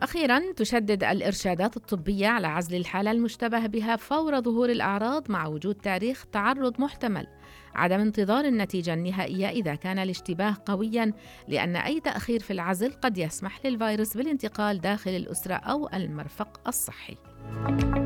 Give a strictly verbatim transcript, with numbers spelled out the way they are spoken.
وأخيراً تشدد الإرشادات الطبية على عزل الحالة المشتبه بها فور ظهور الأعراض مع وجود تاريخ تعرض محتمل، عدم انتظار النتيجة النهائية إذا كان الاشتباه قوياً، لأن أي تأخير في العزل قد يسمح للفيروس بالانتقال داخل الأسرة أو المرفق الصحي.